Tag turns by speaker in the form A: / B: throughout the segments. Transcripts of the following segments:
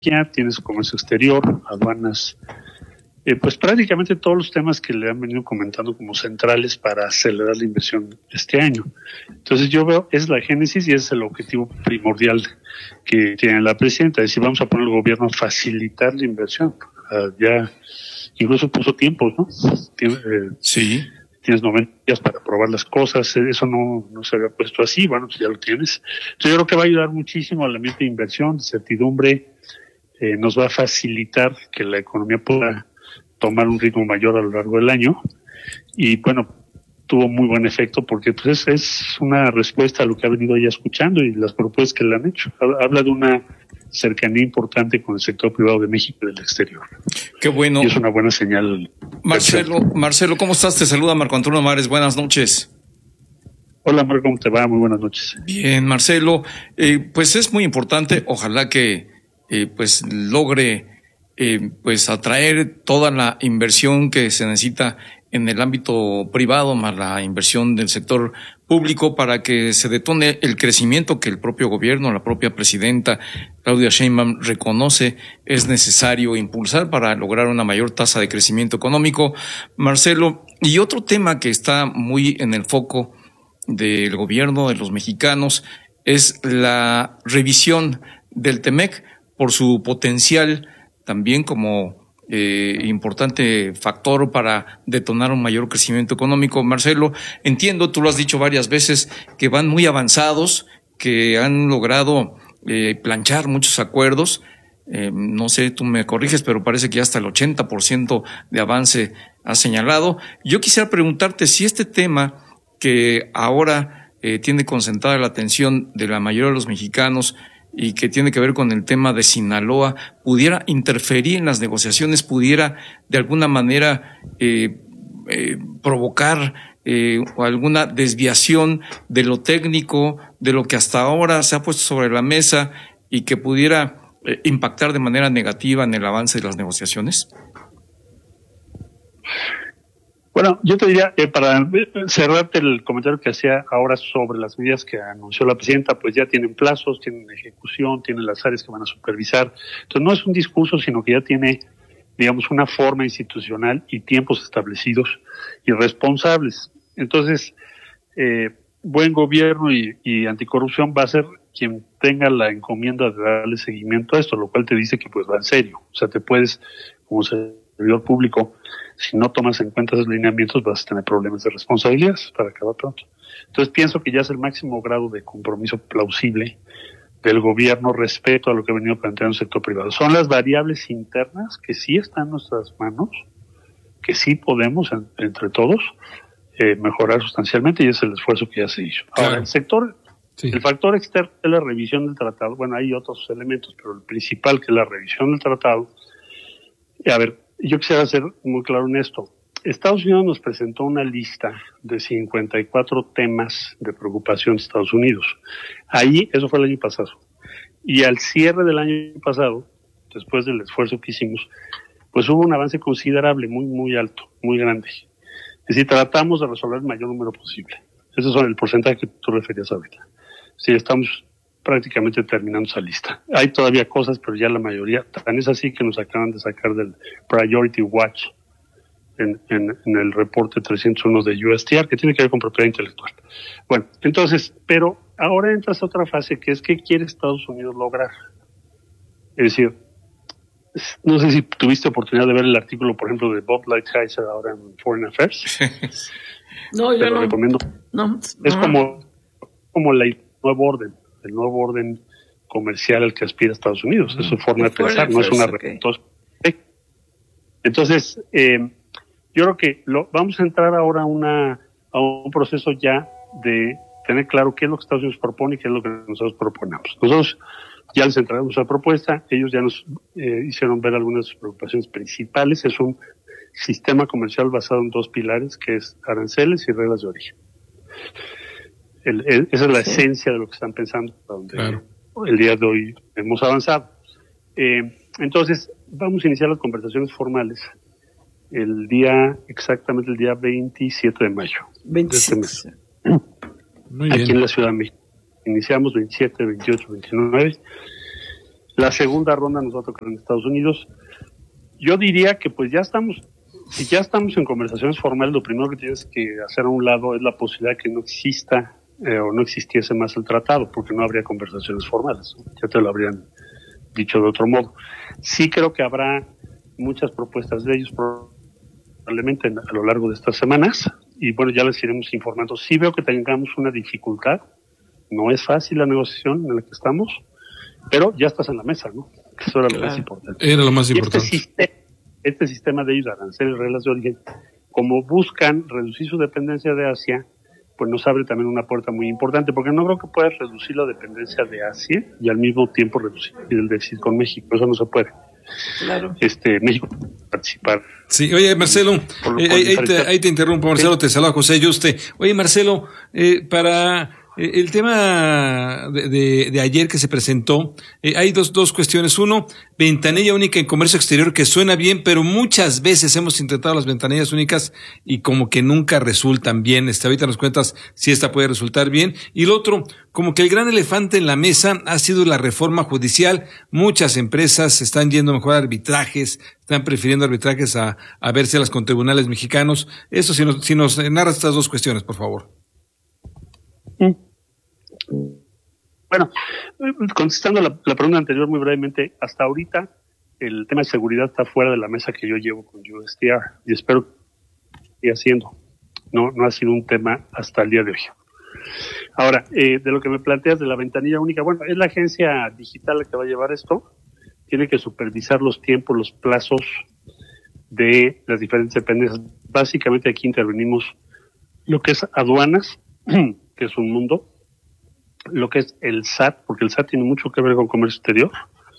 A: tienes comercio exterior, aduanas, pues prácticamente todos los temas que le han venido comentando como centrales para acelerar la inversión este año. Entonces yo veo, es la génesis y es el objetivo primordial que tiene la presidenta, es decir, vamos a poner al gobierno a facilitar la inversión. Ya incluso puso tiempos, ¿no?
B: Sí.
A: Tienes 90 días para probar las cosas, eso no se había puesto así, bueno, pues ya lo tienes. Entonces yo creo que va a ayudar muchísimo al ambiente de inversión, de certidumbre, nos va a facilitar que la economía pueda tomar un ritmo mayor a lo largo del año y bueno, tuvo muy buen efecto porque pues es una respuesta a lo que ha venido ya escuchando y las propuestas que le han hecho. Habla de una cercanía importante con el sector privado de México y del exterior.
B: Qué bueno.
A: Y es una buena señal.
B: Marcelo, ¿cómo estás? Te saluda Marco Antonio Mares. Buenas noches.
A: Hola, Marco, ¿cómo te va? Muy buenas noches.
B: Bien, Marcelo. Pues es muy importante. Ojalá que pues logre pues atraer toda la inversión que se necesita en el ámbito privado más la inversión del sector público para que se detone el crecimiento que el propio gobierno, la propia presidenta Claudia Sheinbaum reconoce es necesario impulsar para lograr una mayor tasa de crecimiento económico. Marcelo, y otro tema que está muy en el foco del gobierno de los mexicanos es la revisión del TEMEC por su potencial también como importante factor para detonar un mayor crecimiento económico. Marcelo, entiendo, tú lo has dicho varias veces, que van muy avanzados, que han logrado planchar muchos acuerdos. No sé, tú me corriges, pero parece que ya hasta el 80% de avance ha señalado. Yo quisiera preguntarte si este tema que ahora tiene concentrada la atención de la mayoría de los mexicanos y que tiene que ver con el tema de Sinaloa, pudiera interferir en las negociaciones, pudiera de alguna manera provocar alguna desviación de lo técnico, de lo que hasta ahora se ha puesto sobre la mesa y que pudiera impactar de manera negativa en el avance de las negociaciones?
A: Bueno, yo te diría, para cerrarte el comentario que hacía ahora sobre las medidas que anunció la presidenta, pues ya tienen plazos, tienen ejecución, tienen las áreas que van a supervisar. Entonces no es un discurso, sino que ya tiene, digamos, una forma institucional y tiempos establecidos y responsables. Entonces, buen gobierno y anticorrupción va a ser quien tenga la encomienda de darle seguimiento a esto, lo cual te dice que pues va en serio. O sea, te puedes, como servidor público, si no tomas en cuenta esos lineamientos vas a tener problemas de responsabilidad para acabar pronto. Entonces pienso que ya es el máximo grado de compromiso plausible del gobierno respecto a lo que ha venido planteando el sector privado. Son las variables internas que sí están en nuestras manos, que sí podemos entre todos mejorar sustancialmente y es el esfuerzo que ya se hizo. Ahora,
B: Claro.
A: el sector,
B: Sí.
A: el factor externo es la revisión del tratado. Bueno, hay otros elementos, pero el principal que es la revisión del tratado. A ver, yo quisiera ser muy claro en esto. Estados Unidos nos presentó una lista de 54 temas de preocupación de Estados Unidos. Ahí, eso fue el año pasado. Y al cierre del año pasado, después del esfuerzo que hicimos, pues hubo un avance considerable, muy, muy alto, muy grande. Es decir, tratamos de resolver el mayor número posible. Ese es el porcentaje que tú referías ahorita. Sí, estamos prácticamente terminando esa lista. Hay todavía cosas, pero ya la mayoría, tan es así que nos acaban de sacar del Priority Watch en el reporte 301 de USTR, que tiene que ver con propiedad intelectual. Bueno, entonces, pero ahora entras a otra fase que es ¿qué quiere Estados Unidos lograr? Es decir, no sé si tuviste oportunidad de ver el artículo, por ejemplo, de Bob Lighthizer ahora en Foreign Affairs.
C: No, yo
A: Te lo
C: no.
A: recomiendo.
C: No.
A: Es como el nuevo orden comercial al que aspira Estados Unidos. Es su forma de pensar, no es una Entonces, yo creo que vamos a entrar ahora a un proceso ya de tener claro qué es lo que Estados Unidos propone y qué es lo que nosotros proponemos. Nosotros ya les entregamos nuestra propuesta, ellos ya nos hicieron ver algunas de sus preocupaciones principales. Es un sistema comercial basado en dos pilares, que es aranceles y reglas de origen. Esa es la esencia de lo que están pensando, donde claro. El día de hoy hemos avanzado. Entonces, vamos a iniciar las conversaciones formales exactamente el día 27 de mayo.
C: 27.
A: De este mes. Muy bien. Aquí en la Ciudad de México. Iniciamos 27, 28, 29. La segunda ronda nos va a tocar en Estados Unidos. Yo diría que pues si ya estamos en conversaciones formales, lo primero que tienes que hacer a un lado es la posibilidad de que no exista o no existiese más el tratado, porque no habría conversaciones formales, ya te lo habrían dicho de otro modo. Sí creo que habrá muchas propuestas de ellos probablemente a lo largo de estas semanas, y bueno, ya les iremos informando. Sí veo que tengamos una dificultad, no es fácil la negociación en la que estamos, pero ya estás en la mesa, ¿no? Eso era lo más importante.
D: Era lo más importante.
A: Este sistema de ellos, aranceles, reglas de origen, como buscan reducir su dependencia de Asia, pues nos abre también una puerta muy importante, porque no creo que puedas reducir la dependencia de Asia y al mismo tiempo reducir el déficit con México. Eso no se puede.
C: Claro.
A: México participar.
D: Sí, oye, Marcelo, ahí te interrumpo, Marcelo, te saluda José Yuste. Oye, Marcelo, para el tema de ayer que se presentó, hay dos cuestiones. Uno, ventanilla única en comercio exterior, que suena bien, pero muchas veces hemos intentado las ventanillas únicas y como que nunca resultan bien. Ahorita nos cuentas si esta puede resultar bien. Y lo otro, como que el gran elefante en la mesa ha sido la reforma judicial. Muchas empresas están yendo mejor a arbitrajes, están prefiriendo arbitrajes a vérselas con tribunales mexicanos. Eso, si nos narras estas dos cuestiones, por favor.
A: Bueno, contestando la pregunta anterior muy brevemente, hasta ahorita el tema de seguridad está fuera de la mesa que yo llevo con USTR y espero que siga siendo. No ha sido un tema hasta el día de hoy. Ahora, de lo que me planteas de la ventanilla única, bueno, es la agencia digital la que va a llevar esto. Tiene que supervisar los tiempos, los plazos de las diferentes dependencias. Básicamente aquí intervenimos lo que es aduanas, que es un mundo, lo que es el SAT, porque el SAT tiene mucho que ver con comercio exterior,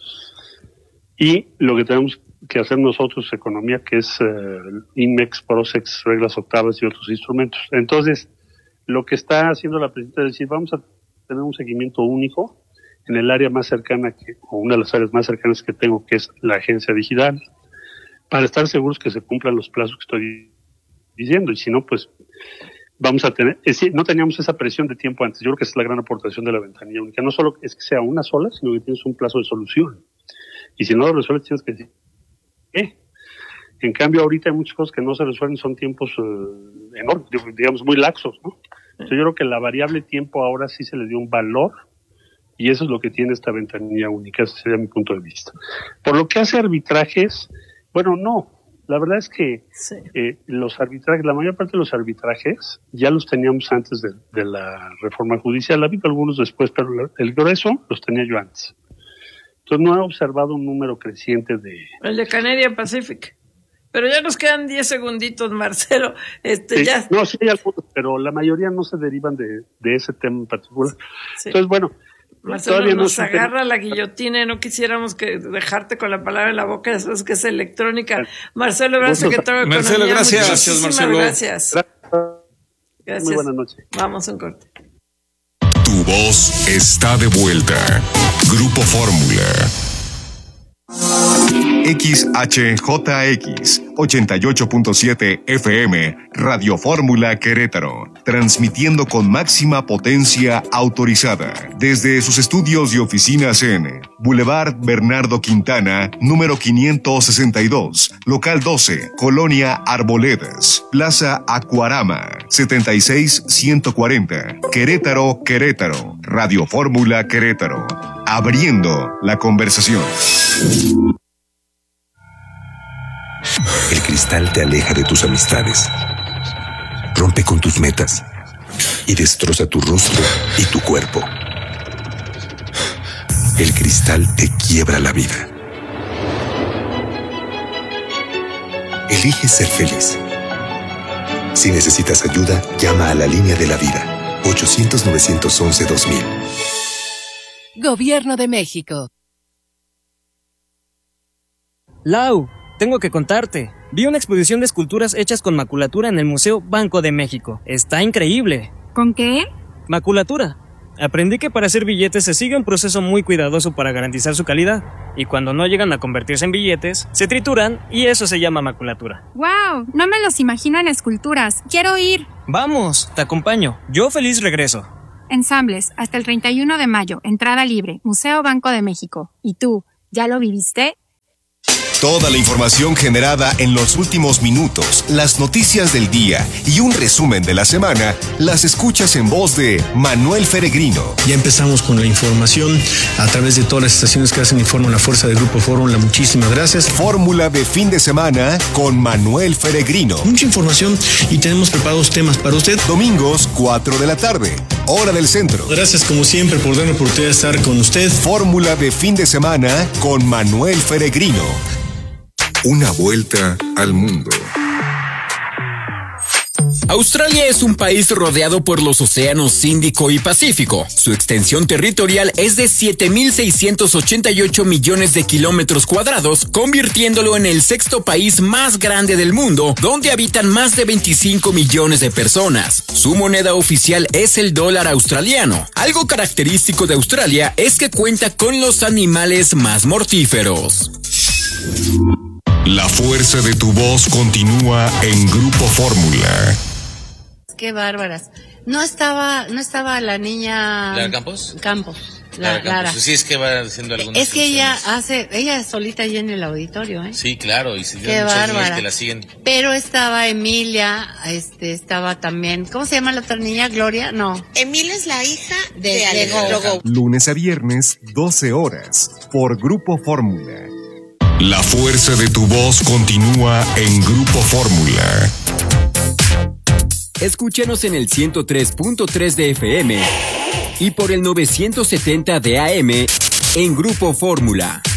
A: y lo que tenemos que hacer nosotros, economía, que es INMEX, PROSEX, reglas octavas y otros instrumentos. Entonces, lo que está haciendo la presidenta es decir, vamos a tener un seguimiento único en el área más cercana, o una de las áreas más cercanas que tengo, que es la agencia digital, para estar seguros que se cumplan los plazos que estoy diciendo, y si no, pues vamos a tener, no teníamos esa presión de tiempo antes. Yo creo que esa es la gran aportación de la ventanilla única. No solo es que sea una sola, sino que tienes un plazo de solución. Y si no lo resuelves, tienes que decir, En cambio, ahorita hay muchas cosas que no se resuelven, son tiempos enormes, digamos, muy laxos, ¿no? Entonces, yo creo que la variable tiempo ahora sí se le dio un valor, y eso es lo que tiene esta ventanilla única, ese sería mi punto de vista. Por lo que hace arbitrajes, bueno, no. La verdad es que sí. Los arbitrajes, la mayor parte de los arbitrajes ya los teníamos antes de la reforma judicial. Ha habido algunos después, pero el grueso los tenía yo antes. Entonces no he observado un número creciente de...
C: El de Canadian Pacific. Pero ya nos quedan 10 segunditos, Marcelo.
A: Sí,
C: ya.
A: No, sí hay algunos, pero la mayoría no se derivan de ese tema en particular. Sí. Entonces, bueno...
C: Marcelo, nos agarra la guillotina y no quisiéramos dejarte con la palabra en la boca, eso es que es electrónica. Marcelo, gracias, secretario de Economía.
D: Marcelo, gracias. Gracias, Marcelo.
C: Gracias.
A: Muy buenas noches.
C: Vamos a un corte.
E: Tu voz está de vuelta. Grupo Fórmula. XHJX 88.7 FM Radio Fórmula Querétaro, transmitiendo con máxima potencia autorizada desde sus estudios y oficinas en Boulevard Bernardo Quintana, número 562, local 12, Colonia Arboledas, Plaza Acuarama, 76140, Querétaro, Querétaro. Radio Fórmula Querétaro, abriendo la conversación.
F: El cristal te aleja de tus amistades, rompe con tus metas y destroza tu rostro y tu cuerpo. El cristal te quiebra la vida. Elige ser feliz. Si necesitas ayuda, llama a la línea de la vida, 800-911-2000.
G: Gobierno de México.
H: Lau, tengo que contarte. Vi una exposición de esculturas hechas con maculatura en el Museo Banco de México. Está increíble.
I: ¿Con qué?
H: Maculatura. Aprendí que para hacer billetes se sigue un proceso muy cuidadoso para garantizar su calidad. Y cuando no llegan a convertirse en billetes, se trituran y eso se llama maculatura.
I: ¡Wow! No me los imagino en esculturas. ¡Quiero ir!
H: Vamos, te acompaño. Yo feliz regreso.
I: Ensambles, hasta el 31 de mayo. Entrada libre. Museo Banco de México. ¿Y tú? ¿Ya lo viviste?
E: Toda la información generada en los últimos minutos, las noticias del día y un resumen de la semana, las escuchas en voz de Manuel Feregrino.
G: Ya empezamos con la información a través de todas las estaciones que hacen Informa la fuerza del Grupo Fórmula. Muchísimas gracias.
E: Fórmula de fin de semana con Manuel Feregrino.
G: Mucha información y tenemos preparados temas para usted.
E: Domingos, 4 de la tarde, hora del centro.
G: Gracias como siempre por darme la oportunidad de estar con usted.
E: Fórmula de fin de semana con Manuel Feregrino.
F: Una vuelta al mundo.
J: Australia es un país rodeado por los océanos Índico y Pacífico. Su extensión territorial es de 7.688 millones de kilómetros cuadrados, convirtiéndolo en el sexto país más grande del mundo, donde habitan más de 25 millones de personas. Su moneda oficial es el dólar australiano. Algo característico de Australia es que cuenta con los animales más mortíferos.
E: La fuerza de tu voz continúa en Grupo Fórmula.
K: Qué bárbaras. No estaba la niña
L: ¿Lara Campos?
K: Lara.
L: Sí, es que va haciendo algunas
K: Es que ella solita allí en el auditorio, ¿eh?
L: Sí, claro, y
K: qué bárbara.
L: que la siguen.
K: Pero estaba Emilia, estaba también, ¿cómo se llama la otra niña? Gloria, no.
M: Emilia es la hija de Alejandro.
E: Lunes a viernes, 12 horas, por Grupo Fórmula. La fuerza de tu voz continúa en Grupo Fórmula.
J: Escúchanos en el 103.3 de FM y por el 970 de AM en Grupo Fórmula.